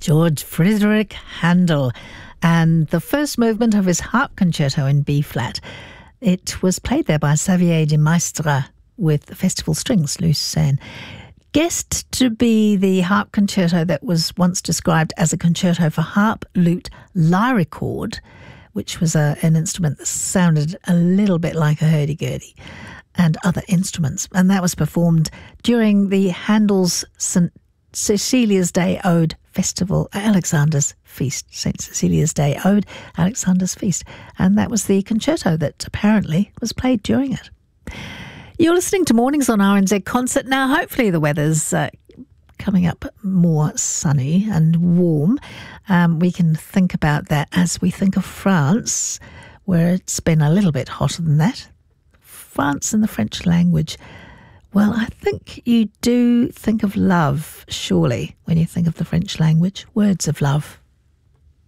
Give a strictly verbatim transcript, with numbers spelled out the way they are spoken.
George Friedrich Handel, and the first movement of his harp concerto in B-flat. It was played there by Xavier de Maistre with the Festival Strings, Lucerne. Guessed to be the harp concerto that was once described as a concerto for harp, lute, lyricord, which was a, an instrument that sounded a little bit like a hurdy-gurdy, and other instruments. And that was performed during the Handel's Saint Cecilia's Day Ode Festival, Alexander's Feast, Saint Cecilia's Day Ode, Alexander's Feast. And that was the concerto that apparently was played during it. You're listening to Mornings on R N Z Concert. Now, hopefully the weather's uh, coming up more sunny and warm. Um, we can think about that as we think of France, where it's been a little bit hotter than that. France and the French language. Well, I think you do think of love, surely, when you think of the French language. Words of love.